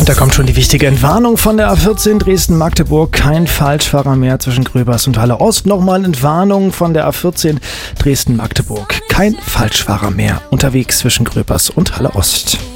Da kommt schon die wichtige Entwarnung von der A14 Dresden-Magdeburg. Kein Falschfahrer mehr zwischen Gröbers und Halle Ost. Nochmal Entwarnung von der A14 Dresden-Magdeburg. Kein Falschfahrer mehr unterwegs zwischen Gröbers und Halle Ost.